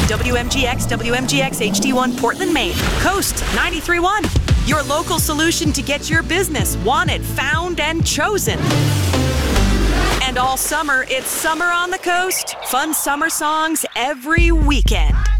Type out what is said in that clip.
WMGX HD1 Portland, Maine. Coast 93.1. Your local solution to get your business wanted, found, and chosen. And all summer, it's Summer on the Coast. Fun summer songs every weekend.